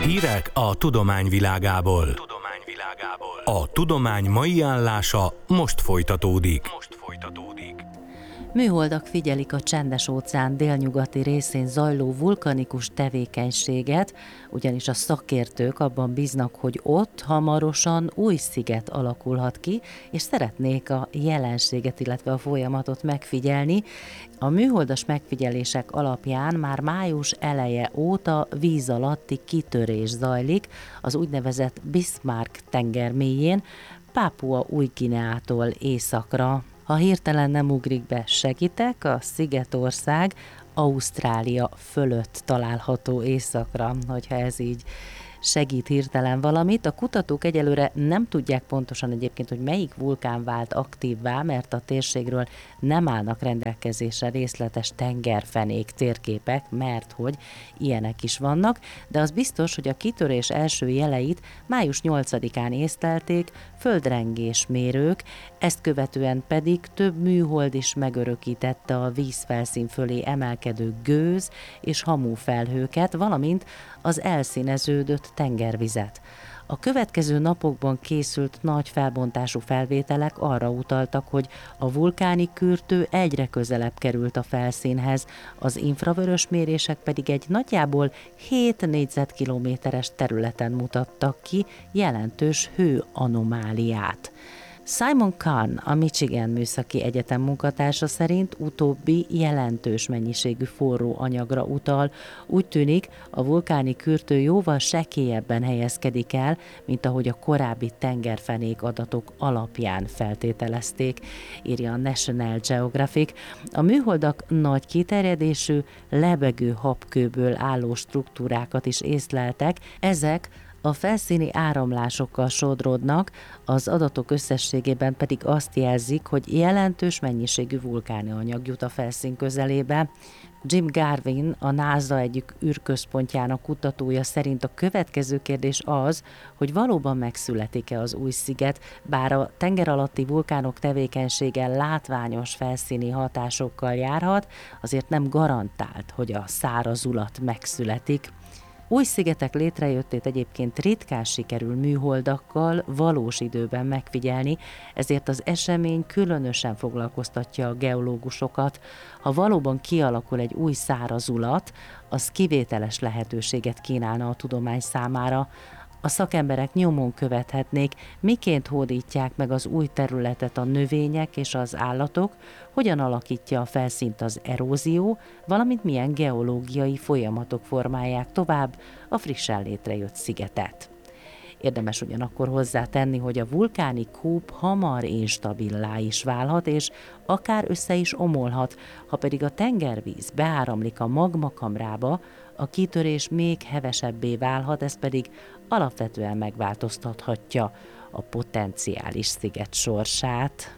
Hírek a tudomány világából. A tudomány mai állása most folytatódik. Műholdak figyelik a Csendes-óceán délnyugati részén zajló vulkanikus tevékenységet, ugyanis a szakértők abban bíznak, hogy ott hamarosan új sziget alakulhat ki, és szeretnék a jelenséget, illetve a folyamatot megfigyelni. A műholdas megfigyelések alapján már május eleje óta víz alatti kitörés zajlik az úgynevezett Bismarck tenger mélyén, Pápua Új-Guineától északra. Ha hirtelen nem ugrik be, segítek, a szigetország Ausztrália fölött található északra, hogyha ez így segít hirtelen valamit. A kutatók egyelőre nem tudják pontosan egyébként, hogy melyik vulkán vált aktívvá, mert a térségről nem állnak rendelkezésre részletes tengerfenék térképek, mert hogy ilyenek is vannak, de az biztos, hogy a kitörés első jeleit május 8-án észlelték földrengésmérők, ezt követően pedig több műhold is megörökítette a vízfelszín fölé emelkedő gőz és hamúfelhőket, valamint az elszíneződött tengervizet. A következő napokban készült nagy felbontású felvételek arra utaltak, hogy a vulkáni kürtő egyre közelebb került a felszínhez, az infravörös mérések pedig egy nagyjából 7 négyzetkilométeres területen mutattak ki jelentős hőanomáliát. Simon Kahn, a Michigan Műszaki Egyetem munkatársa szerint utóbbi jelentős mennyiségű forró anyagra utal. Úgy tűnik, a vulkáni kürtő jóval sekélyebben helyezkedik el, mint ahogy a korábbi tengerfenék adatok alapján feltételezték, írja a National Geographic. A műholdak nagy kiterjedésű, lebegő habkőből álló struktúrákat is észleltek, ezek a felszíni áramlásokkal sodródnak, az adatok összességében pedig azt jelzik, hogy jelentős mennyiségű vulkáni anyag jut a felszín közelébe. Jim Garvin, a NASA egyik űrközpontjának kutatója szerint a következő kérdés az, hogy valóban megszületik-e az új sziget, bár a tenger alatti vulkánok tevékenysége látványos felszíni hatásokkal járhat, azért nem garantált, hogy a szárazulat megszületik. Új szigetek létrejöttét egyébként ritkán sikerül műholdakkal valós időben megfigyelni, ezért az esemény különösen foglalkoztatja a geológusokat. Ha valóban kialakul egy új szárazulat, az kivételes lehetőséget kínálna a tudomány számára. A szakemberek nyomon követhetnék, miként hódítják meg az új területet a növények és az állatok, hogyan alakítja a felszínt az erózió, valamint milyen geológiai folyamatok formálják tovább a frissen létrejött szigetet. Érdemes ugyanakkor hozzátenni, hogy a vulkáni kúp hamar instabilá is válhat, és akár össze is omolhat, ha pedig a tengervíz beáramlik a magmakamrába, a kitörés még hevesebbé válhat, ez pedig alapvetően megváltoztathatja a potenciális sziget sorsát.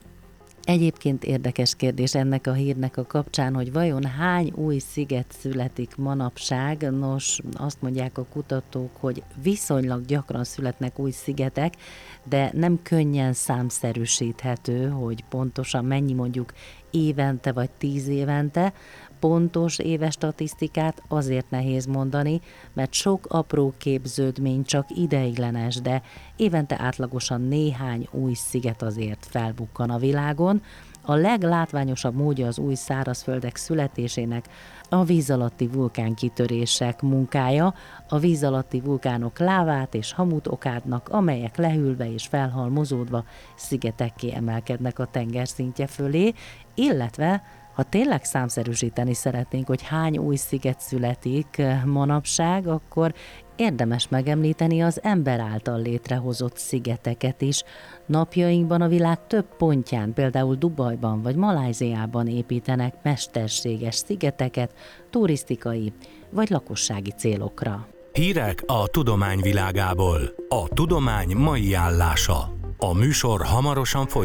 Egyébként érdekes kérdés ennek a hírnek a kapcsán, hogy vajon hány új sziget születik manapság. Nos, azt mondják a kutatók, hogy viszonylag gyakran születnek új szigetek, de nem könnyen számszerűsíthető, hogy pontosan mennyi, mondjuk évente vagy 10 évente. Pontos éves statisztikát azért nehéz mondani, mert sok apró képződmény csak ideiglenes, de évente átlagosan néhány új sziget azért felbukkan a világon. A leglátványosabb módja az új szárazföldek születésének a víz alatti vulkánkitörések munkája. A víz alatti vulkánok lávát és hamut okádnak, amelyek lehűlve és felhalmozódva szigetekké emelkednek a tengerszintje fölé, illetve ha tényleg számszerűsíteni szeretnénk, hogy hány új sziget születik manapság, akkor érdemes megemlíteni az ember által létrehozott szigeteket is. Napjainkban a világ több pontján, például Dubajban vagy Malajziában építenek mesterséges szigeteket turisztikai vagy lakossági célokra. Hírek a tudomány világából. A tudomány mai állása. A műsor hamarosan folytatódik.